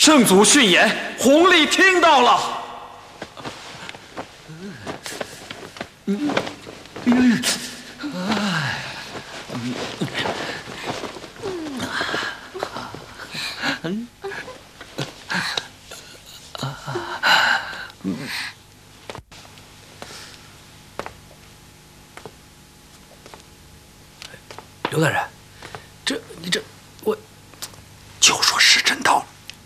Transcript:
圣祖训言，弘历听到了。 刘大人。